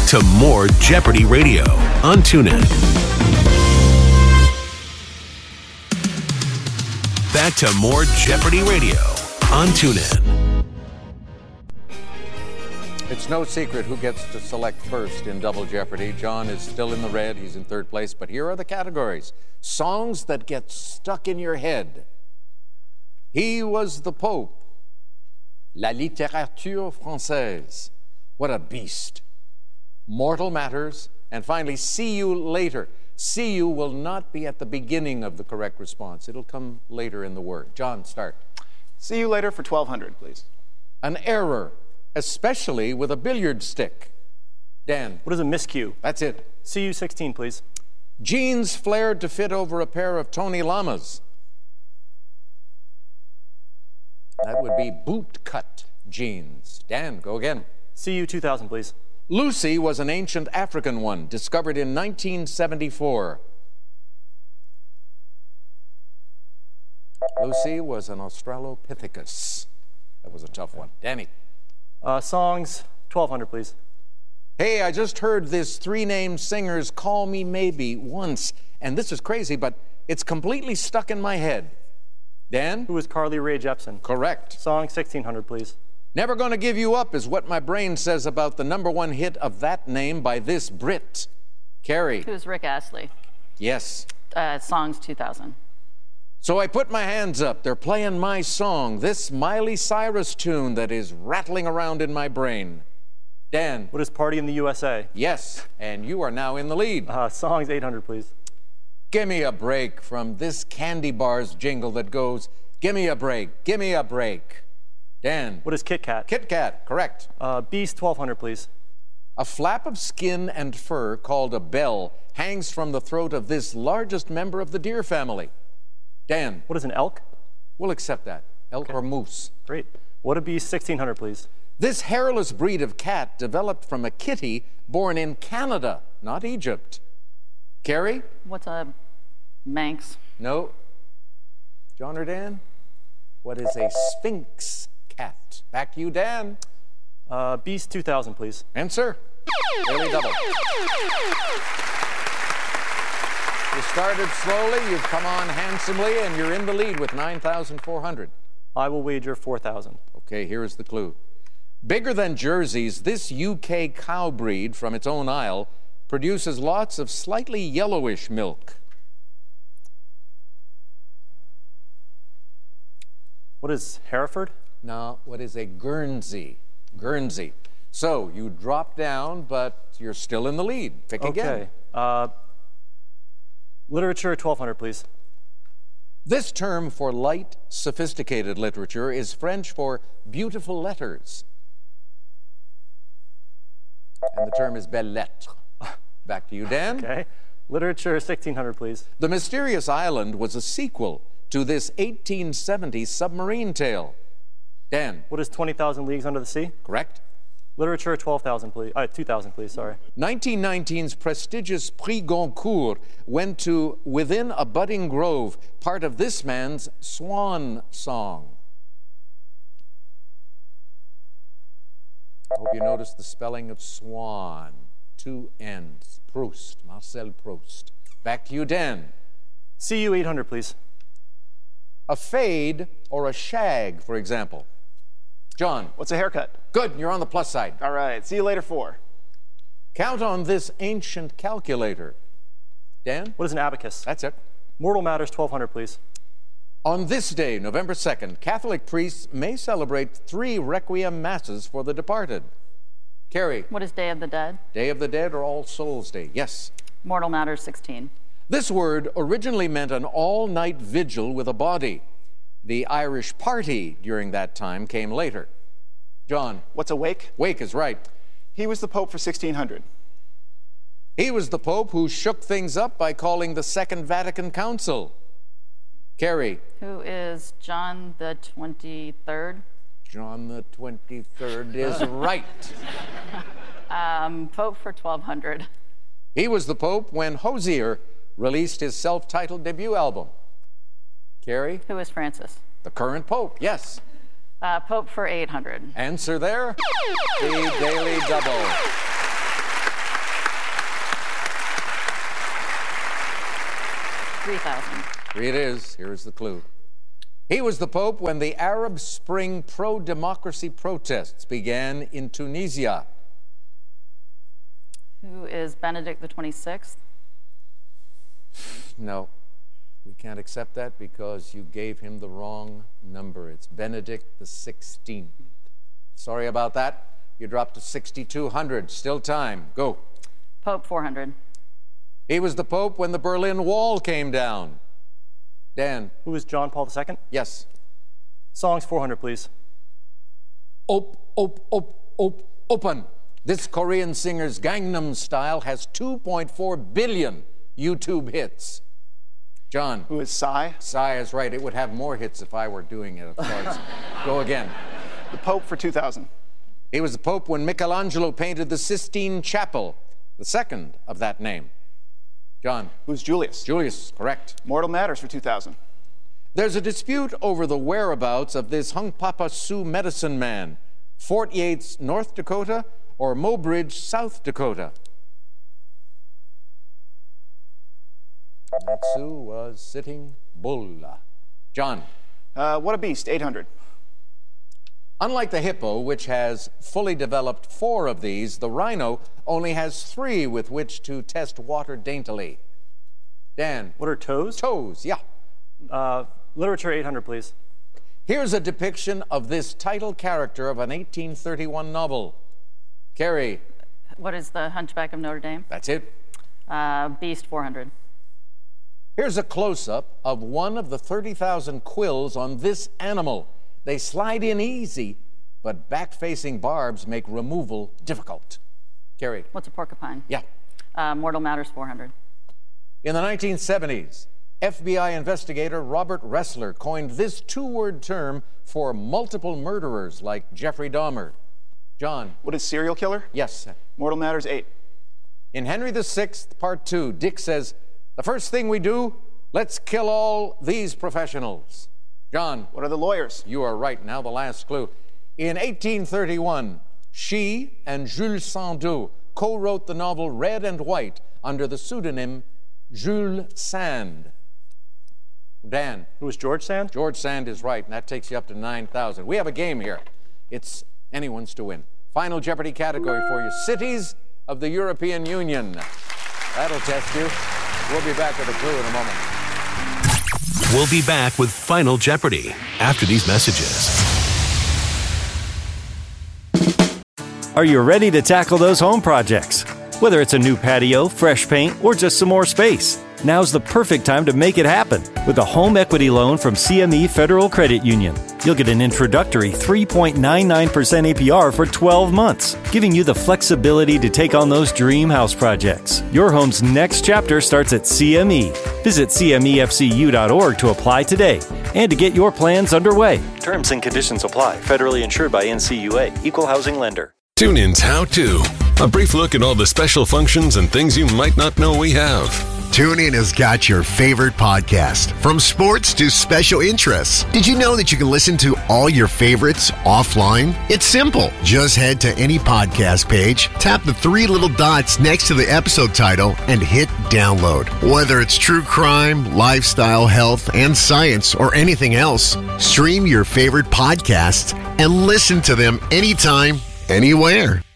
to more Jeopardy Radio on TuneIn. Back to more Jeopardy Radio on TuneIn. It's no secret who gets to select first in Double Jeopardy. John is still in the red. He's in third place. But here are the categories. Songs that get stuck in your head. He was the Pope. La littérature française. What a beast. Mortal Matters. And finally, See You Later. See You will not be at the beginning of the correct response. It'll come later in the word. John, start. See You Later for 1,200, please. An error, especially with a billiard stick. Dan. What is a miscue? That's it. See You 16, please. Jeans flared to fit over a pair of Tony Lamas. That would be boot-cut jeans. Dan, go again. See You 2000, please. Lucy was an ancient African one, discovered in 1974. Lucy was an Australopithecus. That was a tough one. Danny. Songs 1,200, please. Hey, I just heard this three-name singer's Call Me Maybe once, and this is crazy, but it's completely stuck in my head. Dan? Who is Carly Rae Jepsen? Correct. Song 1,600, please. Never Gonna Give You Up is what my brain says about the #1 hit of that name by this Brit. Carrie. Who's Rick Astley? Yes. Songs 2000. So I put my hands up. They're playing my song, this Miley Cyrus tune that is rattling around in my brain. Dan. What is Party in the USA? Yes, and you are now in the lead. Songs 800, please. Give me a break from this candy bars jingle that goes, give me a break, give me a break. Dan. What is Kit Kat? Kit Kat, correct. Beast 1,200, please. A flap of skin and fur called a bell hangs from the throat of this largest member of the deer family. Dan. What is an elk? We'll accept that. Elk or moose. Great. What would be 1,600, please? This hairless breed of cat developed from a kitty born in Canada, not Egypt. Carrie? What's a Manx? No. John or Dan? What is a Sphinx cat? Back to you, Dan. Beast 2000, please. Answer. Daily double. You started slowly, you've come on handsomely, and you're in the lead with 9,400. I will wager 4,000. Okay, here is the clue. Bigger than Jersey's, this UK cow breed from its own isle produces lots of slightly yellowish milk. What is Hereford? No, what is a Guernsey? Guernsey. So you drop down, but you're still in the lead. Pick again. Okay. Literature 1,200, please. This term for light, sophisticated literature is French for beautiful letters. And the term is belles lettres. Back to you, Dan. Okay. Literature 1,600, please. The Mysterious Island was a sequel to this 1870 submarine tale. Dan. What is 20,000 Leagues Under the Sea? Correct. Literature 12,000, please. 2,000, please. Sorry. 1919's prestigious Prix Goncourt went to Within a Budding Grove, part of this man's swan song. I hope you noticed the spelling of swan. 2 N's. Proust. Marcel Proust. Back to you, Dan. See You 800, please. A fade or a shag, for example. John. What's a haircut? Good, you're on the plus side. All right, See You Later 4. Count on this ancient calculator. Dan? What is an abacus? That's it. Mortal Matters 1,200, please. On this day, November 2nd, Catholic priests may celebrate 3 requiem masses for the departed. Carrie. What is Day of the Dead? Day of the Dead or All Souls Day? Yes. Mortal Matters 16. This word originally meant an all-night vigil with a body. The Irish party during that time came later. John. What's a wake? Wake is right. He was the Pope for 1,600. He was the Pope who shook things up by calling the Second Vatican Council. Carrie. Who is John the 23rd? John the 23rd is right. Pope for 1,200. He was the Pope when Hozier released his self-titled debut album. Carrie? Who is Francis? The current Pope, yes. Pope for 800. Answer there. The Daily Double. 3,000. 3 it is. Here's the clue. He was the Pope when the Arab Spring pro-democracy protests began in Tunisia. Who is Benedict the 26th? No, we can't accept that because you gave him the wrong number. It's Benedict the 16th. Sorry about that. You dropped to 6,200. Still time. Go. Pope 400. He was the Pope when the Berlin Wall came down. Dan. Who is John Paul II? Yes. Songs 400, please. Open. This Korean singer's Gangnam Style has 2.4 billion YouTube hits. John. Who is Psy? Psy is right. It would have more hits if I were doing it, of course. Go again. The Pope for 2,000. He was the Pope when Michelangelo painted the Sistine Chapel, the second of that name. John. Who's Julius? Julius, correct. Mortal Matters for 2,000. There's a dispute over the whereabouts of this Hung Papa Sioux medicine man, Fort Yates, North Dakota, or Mobridge, South Dakota. That Sioux was Sitting Bull. John. What a Beast, 800. Unlike the hippo, which has fully developed 4 of these, the rhino only has 3 with which to test water daintily. Dan. What are toes? Toes, yeah. Literature 800, please. Here's a depiction of this title character of an 1831 novel. Carrie. What is the Hunchback of Notre Dame? That's it. Beast 400. Here's a close-up of one of the 30,000 quills on this animal. They slide in easy, but back-facing barbs make removal difficult. Carrie. What's a porcupine? Yeah. Mortal Matters 400. In the 1970s, FBI investigator Robert Ressler coined this 2-word term for multiple murderers like Jeffrey Dahmer. John. What is Serial Killer? Yes. Mortal Matters 8. In Henry VI, Part 2, Dick says, the first thing we do, let's kill all these professionals. John. What are the lawyers? You are right. Now the last clue. In 1831, she and Jules Sandeau co-wrote the novel Red and White under the pseudonym Jules Sand. Dan. Who was George Sand? George Sand is right, and that takes you up to 9,000. We have a game here. It's anyone's to win. Final Jeopardy category for you. Cities of the European Union. That'll test you. We'll be back with a clue in a moment. We'll be back with Final Jeopardy after these messages. Are you ready to tackle those home projects? Whether it's a new patio, fresh paint, or just some more space, now's the perfect time to make it happen with a home equity loan from CME Federal Credit Union. You'll get an introductory 3.99% APR for 12 months, giving you the flexibility to take on those dream house projects. Your home's next chapter starts at CME. Visit CMEFCU.org to apply today and to get your plans underway. Terms and conditions apply. Federally insured by NCUA. Equal housing lender. TuneIn's How To. A brief look at all the special functions and things you might not know we have. TuneIn has got your favorite podcast, from sports to special interests. Did you know that you can listen to all your favorites offline? It's simple. Just head to any podcast page, tap the 3 little dots next to the episode title, and hit download. Whether it's true crime, lifestyle, health, and science, or anything else, stream your favorite podcasts and listen to them anytime, anywhere.